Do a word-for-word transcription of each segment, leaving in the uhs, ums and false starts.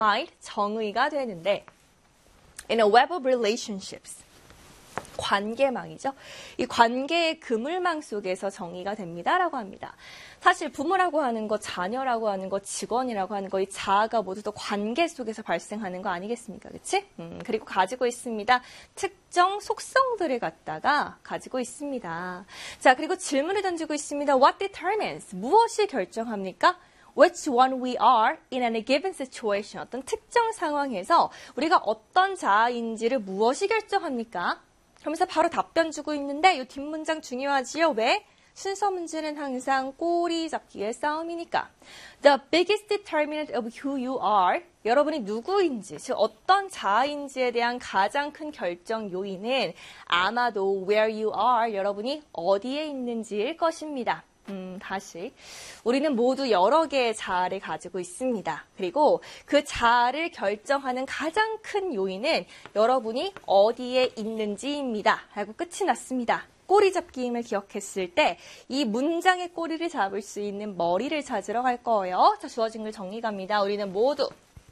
right, 정의가 되는데 in a web of relationships, 관계망이죠. 이 관계의 그물망 속에서 정의가 됩니다라고 합니다. 사실 부모라고 하는 것, 자녀라고 하는 것, 직원이라고 하는 것, 이 자아가 모두 다 관계 속에서 발생하는 거 아니겠습니까? 그치? 음, 그리고 가지고 있습니다. 특정 속성들을 갖다가 가지고 있습니다. 자, 그리고 질문을 던지고 있습니다. What determines? 무엇이 결정합니까? Which one we are in any given situation. 어떤 특정 상황에서 우리가 어떤 자아인지를 무엇이 결정합니까? 그러면서 바로 답변 주고 있는데 이 뒷문장 중요하지요. 왜? 순서 문제는 항상 꼬리 잡기의 싸움이니까. The biggest determinant of who you are. 여러분이 누구인지, 즉 어떤 자아인지에 대한 가장 큰 결정 요인은 아마도 where you are, 여러분이 어디에 있는지일 것입니다. 음, 다시. 우리는 모두 여러 개의 자아를 가지고 있습니다. 그리고 그 자아를 결정하는 가장 큰 요인은 여러분이 어디에 있는지입니다. 라고 끝이 났습니다. 꼬리 잡기 힘을 기억했을 때 이 문장의 꼬리를 잡을 수 있는 머리를 찾으러 갈 거예요. 자, 주어진 글 정리 갑니다. 우리는 모두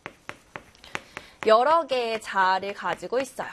여러 개의 자아를 가지고 있어요.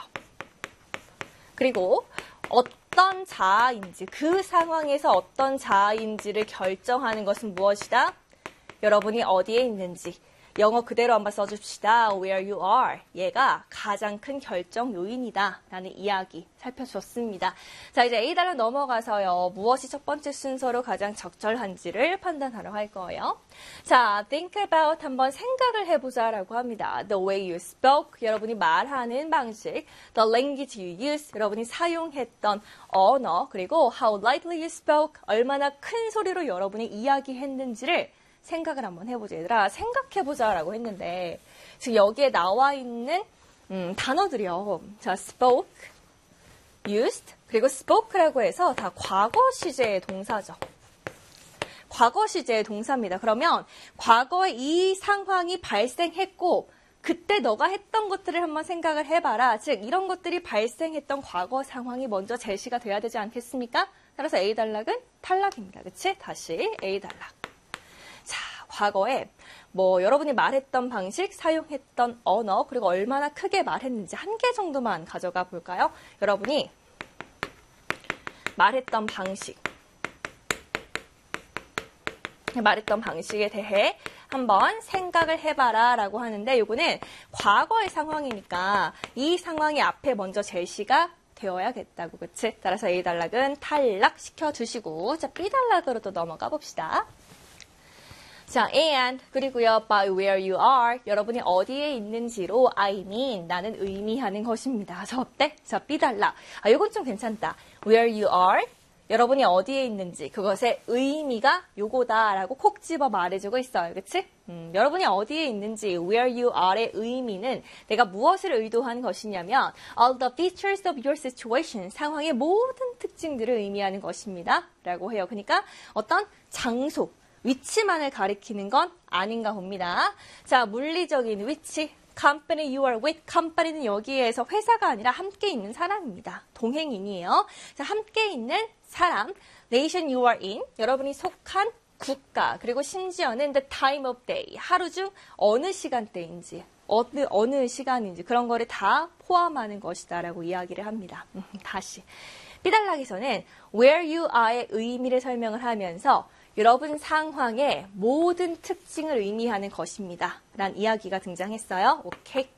그리고 어떤 자아인지, 그 상황에서 어떤 자아인지를 결정하는 것은 무엇이다? 여러분이 어디에 있는지. 영어 그대로 한번 써줍시다. Where you are. 얘가 가장 큰 결정 요인이다. 라는 이야기 살펴줬습니다. 자, 이제 에이 단락 넘어가서요. 무엇이 첫 번째 순서로 가장 적절한지를 판단하러 할 거예요. 자, think about 한번 생각을 해보자라고 합니다. The way you spoke. 여러분이 말하는 방식. The language you use. 여러분이 사용했던 언어. 그리고 how lightly you spoke. 얼마나 큰 소리로 여러분이 이야기했는지를 생각을 한번 해보자. 얘들아, 생각해보자라고 했는데 지금 여기에 나와 있는 음, 단어들이요. 자, spoke, used, 그리고 spoke라고 해서 다 과거 시제의 동사죠. 과거 시제의 동사입니다. 그러면 과거에 이 상황이 발생했고 그때 너가 했던 것들을 한번 생각을 해봐라. 즉 이런 것들이 발생했던 과거 상황이 먼저 제시가 돼야 되지 않겠습니까? 따라서 에이 단락은 탈락입니다. 그치? 다시 에이 단락. 자, 과거에 뭐 여러분이 말했던 방식, 사용했던 언어, 그리고 얼마나 크게 말했는지 한 개 정도만 가져가 볼까요? 여러분이 말했던 방식, 말했던 방식에 대해 한번 생각을 해봐라 라고 하는데 이거는 과거의 상황이니까 이 상황이 앞에 먼저 제시가 되어야겠다고, 그치? 따라서 에이 단락은 탈락시켜 주시고, 자, 비 단락으로 또 넘어가 봅시다. 자, and 그리고요, by where you are, 여러분이 어디에 있는지로 I mean, 나는 의미하는 것입니다. 자, 어때? 자, 비 단락. 아, 요건 좀 괜찮다. Where you are, 여러분이 어디에 있는지, 그것의 의미가 요거다라고 콕 집어 말해주고 있어요. 그치? 음, 여러분이 어디에 있는지, where you are의 의미는 내가 무엇을 의도한 것이냐면 all the features of your situation, 상황의 모든 특징들을 의미하는 것입니다. 라고 해요. 그러니까 어떤 장소, 위치만을 가리키는 건 아닌가 봅니다. 자, 물리적인 위치, company you are with, company는 여기에서 회사가 아니라 함께 있는 사람입니다. 동행인이에요. 자, 함께 있는 사람, nation you are in, 여러분이 속한 국가, 그리고 심지어는 the time of day, 하루 중 어느 시간대인지, 어느, 어느 시간인지 그런 거를 다 포함하는 것이다 라고 이야기를 합니다. 다시. 삐달락에서는 where you are의 의미를 설명을 하면서 여러분 상황의 모든 특징을 의미하는 것입니다. 라는 이야기가 등장했어요. 오케이.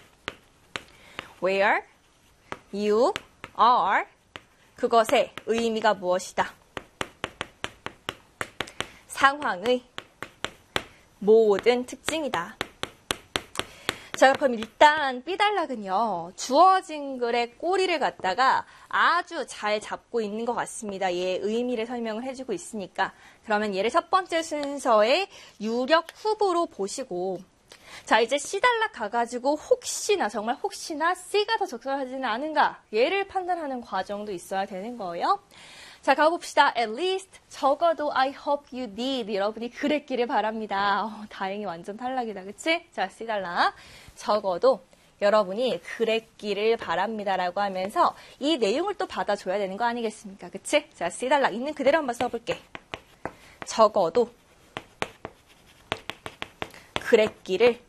Where you are, 그것의 의미가 무엇이다? 상황의 모든 특징이다. 자, 그럼 일단 삐달락은요, 주어진 글의 꼬리를 갖다가 아주 잘 잡고 있는 것 같습니다. 얘의 의미를 설명을 해주고 있으니까. 그러면 얘를 첫 번째 순서의 유력 후보로 보시고, 자, 이제 C단락 가가지고 혹시나, 정말 혹시나 C가 더 적절하지는 않은가, 얘를 판단하는 과정도 있어야 되는 거예요. 자, 가봅시다. At least, 적어도 I hope you did. 여러분이 그랬기를 바랍니다. 어, 다행히 완전 탈락이다. 그치? 자, C단락. 적어도 여러분이 그랬기를 바랍니다라고 하면서 이 내용을 또 받아줘야 되는 거 아니겠습니까? 그치? 자, C단락 있는 그대로 한번 써볼게. 적어도 그랬기를